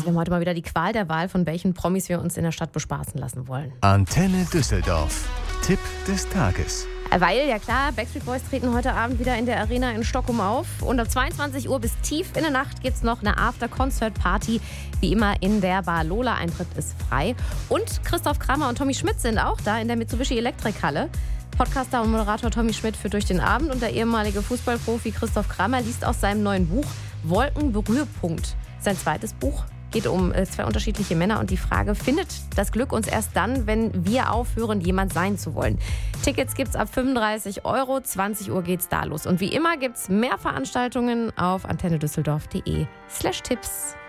wir haben heute mal wieder die Qual der Wahl, von welchen Promis wir uns in der Stadt bespaßen lassen wollen. Antenne Düsseldorf. Tipp des Tages. Weil, ja klar, Backstreet Boys treten heute Abend wieder in der Arena in Stockholm auf. Und ab 22 Uhr bis tief in der Nacht gibt es noch eine After-Concert-Party. Wie immer in der Bar Lola. Eintritt ist frei. Und Christoph Kramer und Tommy Schmidt sind auch da in der Mitsubishi Elektrikhalle. Podcaster und Moderator Tommy Schmidt führt durch den Abend. Und der ehemalige Fußballprofi Christoph Kramer liest aus seinem neuen Buch Wolkenberührpunkt. Sein zweites Buch geht um zwei unterschiedliche Männer und die Frage, findet das Glück uns erst dann, wenn wir aufhören, jemand sein zu wollen? Tickets gibt's ab 35 €, 20 Uhr geht's da los. Und wie immer gibt's mehr Veranstaltungen auf antennedüsseldorf.de/Tipps.